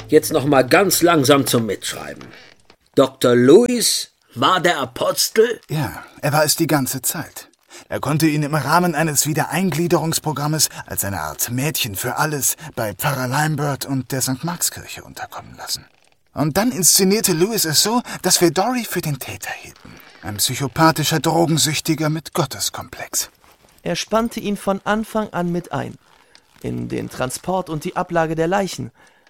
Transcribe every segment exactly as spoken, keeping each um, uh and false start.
Jetzt noch mal ganz langsam zum Mitschreiben. Doktor Lewis war der Apostel? Ja, er war es die ganze Zeit. Er konnte ihn im Rahmen eines Wiedereingliederungsprogrammes als eine Art Mädchen für alles bei Pfarrer Lambert und der Sankt Markskirche unterkommen lassen. Und dann inszenierte Lewis es so, dass wir Dory für den Täter hielten. Ein psychopathischer Drogensüchtiger mit Gotteskomplex. Er spannte ihn von Anfang an mit ein. In den Transport und die Ablage der Leichen.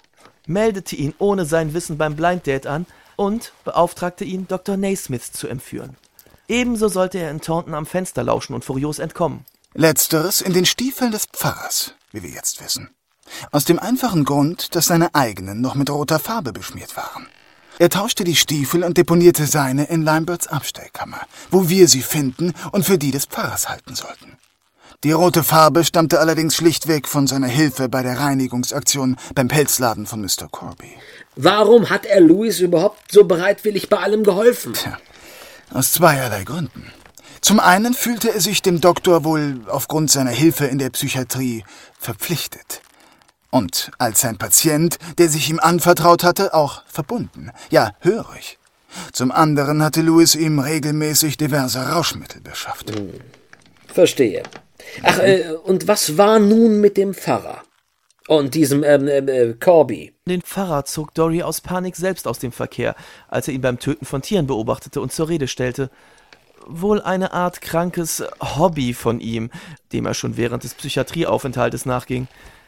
Meldete ihn ohne sein Wissen beim Blind Date an und beauftragte ihn, Doktor Naismith zu entführen. Ebenso sollte er in Taunton am Fenster lauschen und furios entkommen. Letzteres in den Stiefeln des Pfarrers, wie wir jetzt wissen. Aus dem einfachen Grund, dass seine eigenen noch mit roter Farbe beschmiert waren. Er tauschte die Stiefel und deponierte seine in Lamberts Abstellkammer, wo wir sie finden und für die des Pfarrers halten sollten. Die rote Farbe stammte allerdings schlichtweg von seiner Hilfe bei der Reinigungsaktion beim Pelzladen von Mister Corby. Warum hat er Lewis überhaupt so bereitwillig bei allem geholfen? Tja, aus zweierlei Gründen. Zum einen fühlte er sich dem Doktor wohl aufgrund seiner Hilfe in der Psychiatrie verpflichtet. Und als sein Patient, der sich ihm anvertraut hatte, auch verbunden, ja, hörig. Zum anderen hatte Lewis ihm regelmäßig diverse Rauschmittel beschafft. Hm. Verstehe. Ach, äh, und was war nun mit dem Pfarrer? Und diesem, ähm, äh, Corby? Den Pfarrer zog Dory aus Panik selbst aus dem Verkehr, als er ihn beim Töten von Tieren beobachtete und zur Rede stellte. Wohl eine Art krankes Hobby von ihm, dem er schon während des Psychiatrieaufenthaltes nachging.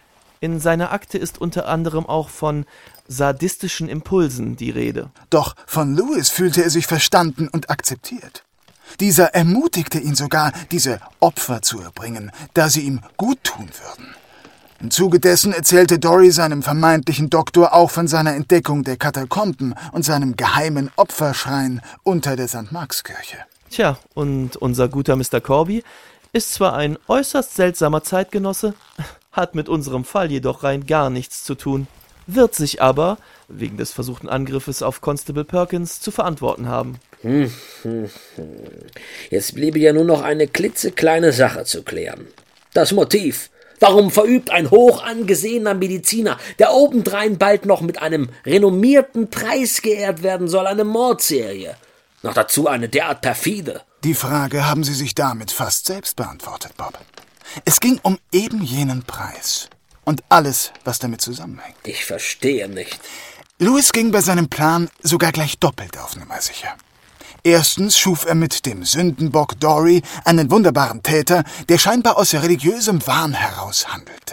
In seiner Akte ist unter anderem auch von sadistischen Impulsen die Rede. Doch von Lewis fühlte er sich verstanden und akzeptiert. Dieser ermutigte ihn sogar, diese Opfer zu erbringen, da sie ihm gut tun würden. Im Zuge dessen erzählte Dory seinem vermeintlichen Doktor auch von seiner Entdeckung der Katakomben und seinem geheimen Opferschrein unter der Sankt Markskirche. Tja, und unser guter Mister Corby ist zwar ein äußerst seltsamer Zeitgenosse, hat mit unserem Fall jedoch rein gar nichts zu tun, wird sich aber, wegen des versuchten Angriffes auf Constable Perkins, zu verantworten haben. Hm, hm, hm. Jetzt bliebe ja nur noch eine klitzekleine Sache zu klären. Das Motiv. Warum verübt ein hoch angesehener Mediziner, der obendrein bald noch mit einem renommierten Preis geehrt werden soll, eine Mordserie? Noch dazu eine derart perfide. Die Frage haben Sie sich damit fast selbst beantwortet, Bob. Es ging um eben jenen Preis und alles, was damit zusammenhängt. Ich verstehe nicht. Lewis ging bei seinem Plan sogar gleich doppelt auf Nummer sicher. Erstens schuf er mit dem Sündenbock Dory einen wunderbaren Täter, der scheinbar aus religiösem Wahn heraus handelte.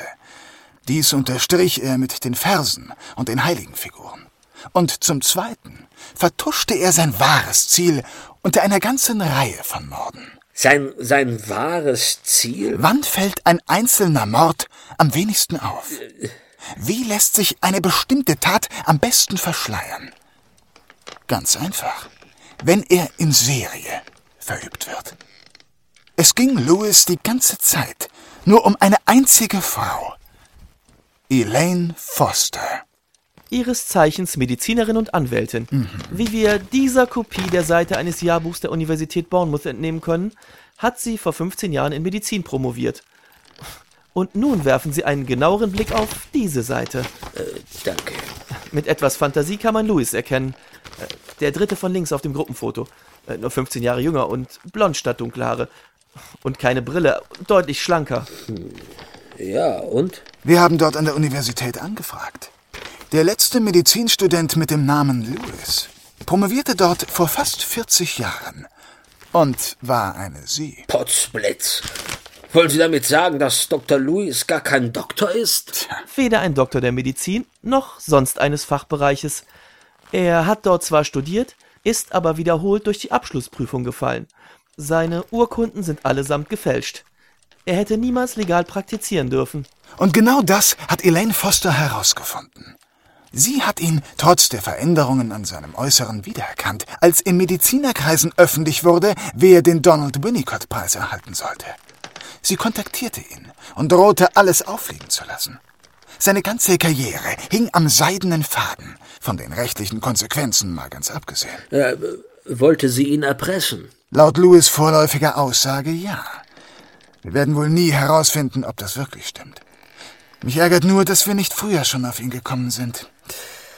Dies unterstrich er mit den Versen und den Heiligenfiguren. Und zum Zweiten vertuschte er sein wahres Ziel unter einer ganzen Reihe von Morden. Sein, sein wahres Ziel? Wann fällt ein einzelner Mord am wenigsten auf? Wie lässt sich eine bestimmte Tat am besten verschleiern? Ganz einfach. Wenn er in Serie verübt wird. Es ging Lewis die ganze Zeit nur um eine einzige Frau. Elaine Foster. Ihres Zeichens Medizinerin und Anwältin. Mhm. Wie wir dieser Kopie der Seite eines Jahrbuchs der Universität Bournemouth entnehmen können, hat sie vor fünfzehn Jahren in Medizin promoviert. Und nun werfen Sie einen genaueren Blick auf diese Seite. Äh, danke. Mit etwas Fantasie kann man Lewis erkennen. Der dritte von links auf dem Gruppenfoto. Nur fünfzehn Jahre jünger und blond statt dunkle Haare. Und keine Brille, deutlich schlanker. Ja, und? Wir haben dort an der Universität angefragt. Der letzte Medizinstudent mit dem Namen Lewis promovierte dort vor fast vierzig Jahren und war eine Sie. Potzblitz. Wollen Sie damit sagen, dass Doktor Lewis gar kein Doktor ist? Tja. Weder ein Doktor der Medizin, noch sonst eines Fachbereiches. Er hat dort zwar studiert, ist aber wiederholt durch die Abschlussprüfung gefallen. Seine Urkunden sind allesamt gefälscht. Er hätte niemals legal praktizieren dürfen. Und genau das hat Elaine Foster herausgefunden. Sie hat ihn trotz der Veränderungen an seinem Äußeren wiedererkannt, als in Medizinerkreisen öffentlich wurde, wer den Donald Winnicott-Preis erhalten sollte. Sie kontaktierte ihn und drohte, alles auffliegen zu lassen. Seine ganze Karriere hing am seidenen Faden, von den rechtlichen Konsequenzen mal ganz abgesehen. Äh, wollte sie ihn erpressen? Laut Lewis' vorläufiger Aussage ja. Wir werden wohl nie herausfinden, ob das wirklich stimmt. Mich ärgert nur, dass wir nicht früher schon auf ihn gekommen sind.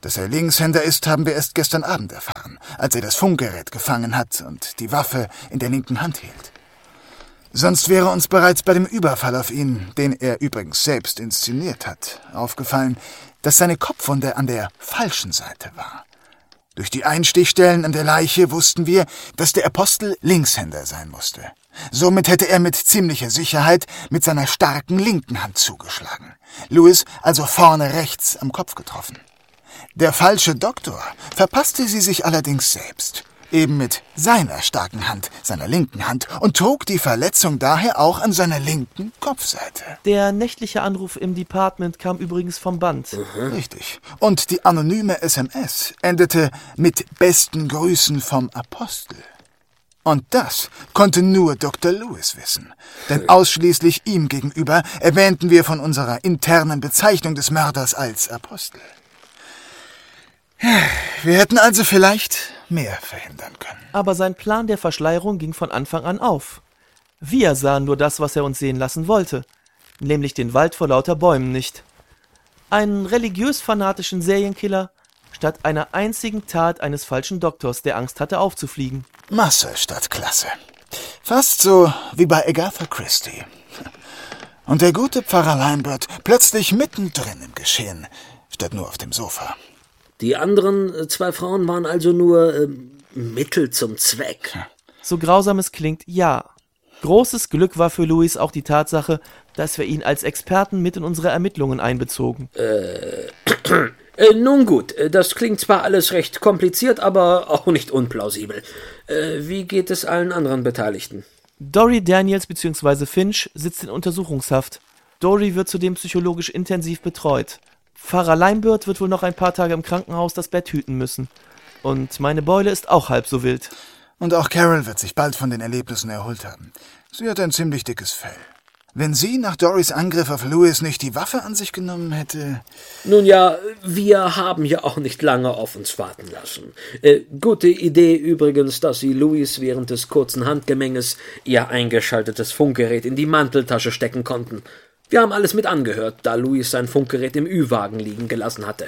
Dass er Linkshänder ist, haben wir erst gestern Abend erfahren, als er das Funkgerät gefangen hat und die Waffe in der linken Hand hielt. Sonst wäre uns bereits bei dem Überfall auf ihn, den er übrigens selbst inszeniert hat, aufgefallen, dass seine Kopfwunde an der falschen Seite war. Durch die Einstichstellen an der Leiche wussten wir, dass der Apostel Linkshänder sein musste. Somit hätte er mit ziemlicher Sicherheit mit seiner starken linken Hand zugeschlagen. Lewis also vorne rechts am Kopf getroffen. Der falsche Doktor verpasste sie sich allerdings selbst, eben mit seiner starken Hand, seiner linken Hand, und trug die Verletzung daher auch an seiner linken Kopfseite. Der nächtliche Anruf im Department kam übrigens vom Band. Mhm. Richtig. Und die anonyme S M S endete mit besten Grüßen vom Apostel. Und das konnte nur Doktor Lewis wissen, denn ausschließlich ihm gegenüber erwähnten wir von unserer internen Bezeichnung des Mörders als Apostel. Wir hätten also vielleicht mehr verhindern können. Aber sein Plan der Verschleierung ging von Anfang an auf. Wir sahen nur das, was er uns sehen lassen wollte, nämlich den Wald vor lauter Bäumen nicht. Einen religiös-fanatischen Serienkiller statt einer einzigen Tat eines falschen Doktors, der Angst hatte aufzufliegen. Masse statt Klasse. Fast so wie bei Agatha Christie. Und der gute Pfarrer Lambert plötzlich mittendrin im Geschehen, statt nur auf dem Sofa. Die anderen zwei Frauen waren also nur äh, Mittel zum Zweck. So grausam es klingt, ja. Großes Glück war für Louis auch die Tatsache, dass wir ihn als Experten mit in unsere Ermittlungen einbezogen. Äh, äh, nun gut, das klingt zwar alles recht kompliziert, aber auch nicht unplausibel. Äh, wie geht es allen anderen Beteiligten? Dory Daniels bzw. Finch sitzt in Untersuchungshaft. Dory wird zudem psychologisch intensiv betreut. Pfarrer Lambert wird wohl noch ein paar Tage im Krankenhaus das Bett hüten müssen. Und meine Beule ist auch halb so wild. Und auch Carol wird sich bald von den Erlebnissen erholt haben. Sie hat ein ziemlich dickes Fell. Wenn sie nach Dorys Angriff auf Lewis nicht die Waffe an sich genommen hätte... Nun ja, wir haben ja auch nicht lange auf uns warten lassen. Äh, gute Idee übrigens, dass Sie Louis während des kurzen Handgemenges Ihr eingeschaltetes Funkgerät in die Manteltasche stecken konnten. Wir haben alles mit angehört, da Louis sein Funkgerät im Ü-Wagen liegen gelassen hatte.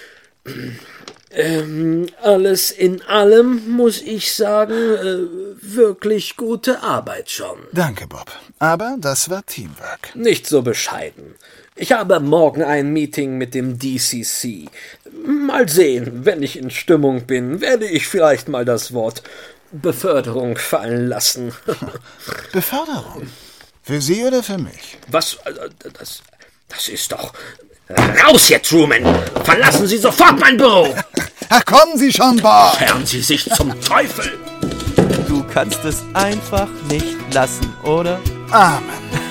Ähm, alles in allem, muss ich sagen, äh, wirklich gute Arbeit schon. Danke, Bob. Aber das war Teamwork. Nicht so bescheiden. Ich habe morgen ein Meeting mit dem D C C. Mal sehen, wenn ich in Stimmung bin, werde ich vielleicht mal das Wort Beförderung fallen lassen. Beförderung? Für Sie oder für mich? Was? Das, das ist doch... Raus jetzt, Truman! Verlassen Sie sofort mein Büro! Ach, kommen Sie schon, Bob! Kehren Sie sich zum Teufel! Du kannst es einfach nicht lassen, oder? Amen.